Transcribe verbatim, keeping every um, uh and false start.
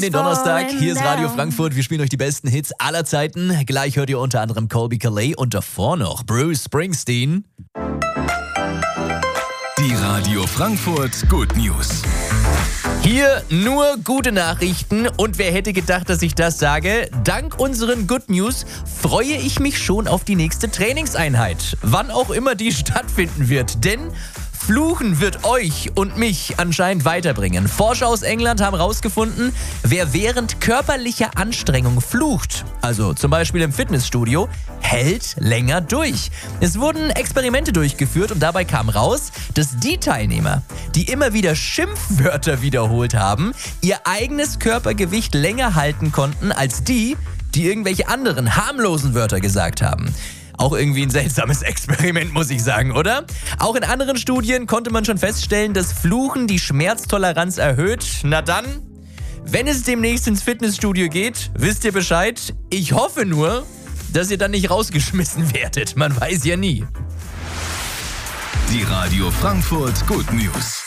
Den Donnerstag, hier ist Radio Frankfurt, wir spielen euch die besten Hits aller Zeiten. Gleich hört ihr unter anderem Colby Calais und davor noch Bruce Springsteen. Die Radio Frankfurt Good News. Hier nur gute Nachrichten und wer hätte gedacht, dass ich das sage? Dank unseren Good News freue ich mich schon auf die nächste Trainingseinheit, wann auch immer die stattfinden wird, denn Fluchen wird euch und mich anscheinend weiterbringen. Forscher aus England haben herausgefunden, wer während körperlicher Anstrengung flucht, also zum Beispiel im Fitnessstudio, hält länger durch. Es wurden Experimente durchgeführt und dabei kam raus, dass die Teilnehmer, die immer wieder Schimpfwörter wiederholt haben, ihr eigenes Körpergewicht länger halten konnten als die, die irgendwelche anderen harmlosen Wörter gesagt haben. Auch irgendwie ein seltsames Experiment, muss ich sagen, oder? Auch in anderen Studien konnte man schon feststellen, dass Fluchen die Schmerztoleranz erhöht. Na dann, wenn es demnächst ins Fitnessstudio geht, wisst ihr Bescheid. Ich hoffe nur, dass ihr dann nicht rausgeschmissen werdet. Man weiß ja nie. Die Radio Frankfurt Good News.